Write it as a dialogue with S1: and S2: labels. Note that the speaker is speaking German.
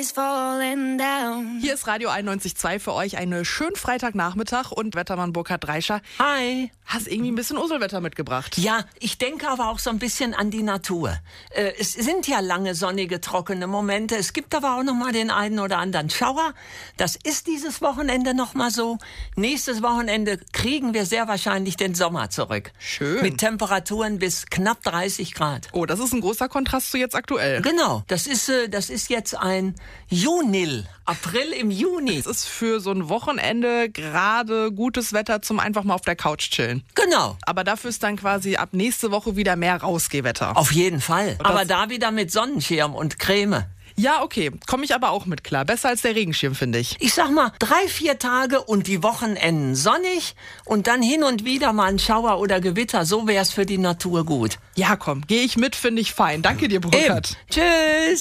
S1: Hier ist Radio 91.2 für euch. Einen schönen Freitagnachmittag und Wettermann Burkhard Dreischer.
S2: Hi.
S1: Hast irgendwie ein bisschen Uselwetter mitgebracht.
S2: Ja, ich denke aber auch so ein bisschen an die Natur. Es sind ja lange sonnige, trockene Momente. Es gibt aber auch noch mal den einen oder anderen Schauer. Das ist dieses Wochenende noch mal so. Nächstes Wochenende kriegen wir sehr wahrscheinlich den Sommer zurück.
S1: Schön.
S2: Mit Temperaturen bis knapp 30 Grad.
S1: Oh, das ist ein großer Kontrast zu jetzt aktuell.
S2: Genau, das ist jetzt ein Junil, April im Juni.
S1: Es ist für so ein Wochenende gerade gutes Wetter zum einfach mal auf der Couch chillen.
S2: Genau.
S1: Aber dafür ist dann quasi ab nächste Woche wieder mehr Rausgehwetter.
S2: Auf jeden Fall. Aber da wieder mit Sonnenschirm und Creme.
S1: Ja, okay. Komme ich aber auch mit klar. Besser als der Regenschirm, finde ich.
S2: Ich sag mal, 3-4 Tage und die Wochenenden sonnig und dann hin und wieder mal ein Schauer oder Gewitter. So wär's für die Natur gut.
S1: Ja, komm. Gehe ich mit, finde ich fein. Danke dir, Burkhard.
S2: Tschüss.